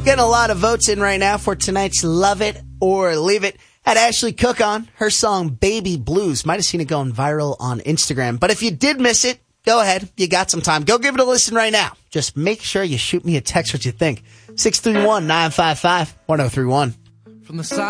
Getting a lot of votes in right now for tonight's Love It or Leave It. Had Ashley Cook on. Her song Baby Blues. Might have seen it going viral on Instagram. But if you did miss it, go ahead. You got some time. Go give it a listen right now. Just make sure you shoot me a text what you think. 631-955-1031. From the side